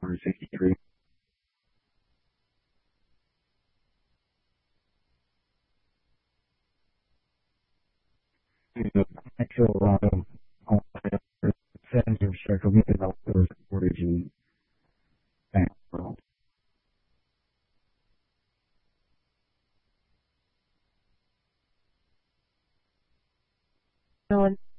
163. Actual sensor circle developers origin background. No one